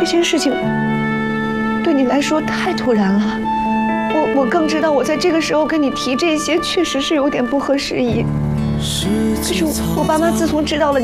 件事情对你来说太突然了。我更知道，我在这个时候跟你提这些，确实是有点不合时宜。可是我爸妈自从知道了